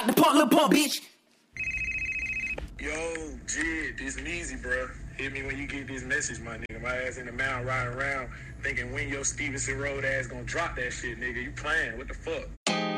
The pump, little pump, bitch. Yo, Jid, this Meezy, bro. Hit me when you get this message, my nigga. My ass in the mountain riding around thinking when your Stevenson Road ass gonna drop that shit, nigga. You playing? What the fuck?